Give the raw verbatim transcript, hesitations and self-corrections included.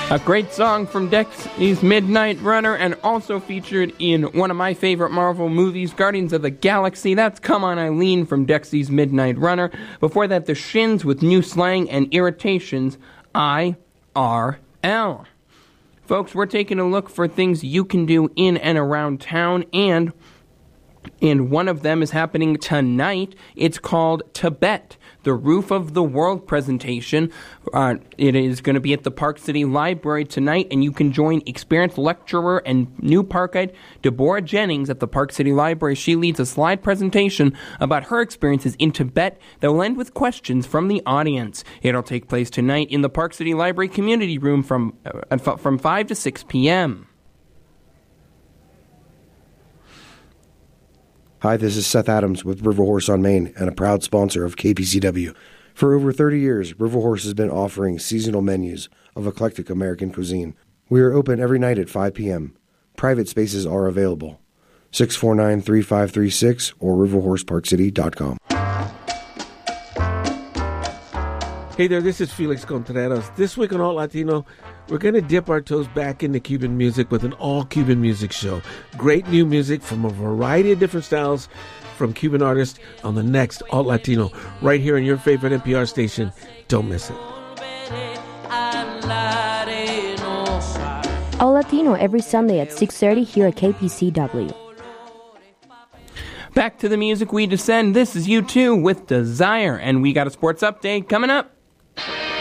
A great song from Dexy's Midnight Runner, and also featured in one of my favorite Marvel movies, Guardians of the Galaxy. That's Come On Eileen from Dexy's Midnight Runner. Before that, The Shins with New Slang and Irritations, I R L. Folks, we're taking a look for things you can do in and around town, and and one of them is happening tonight. It's called Tibet, the Roof of the World presentation. Uh, it is going to be at the Park City Library tonight, and you can join experienced lecturer and new park guide Deborah Jennings at the Park City Library. She leads a slide presentation about her experiences in Tibet that will end with questions from the audience. It'll take place tonight in the Park City Library Community Room from, uh, from five to six p.m. Hi, this is Seth Adams with River Horse on Main and a proud sponsor of K P C W. For over thirty years, River Horse has been offering seasonal menus of eclectic American cuisine. We are open every night at five p.m. Private spaces are available. six four nine, three five three six or river horse park city dot com. Hey there, this is Felix Contreras. This week on Alt Latino, we're going to dip our toes back into Cuban music with an all-Cuban music show. Great new music from a variety of different styles from Cuban artists on the next Alt Latino, right here on your favorite N P R station. Don't miss it. Alt Latino every Sunday at six thirty here at K P C W. Back to the music we descend. This is U two with Desire, and we got a sports update coming up.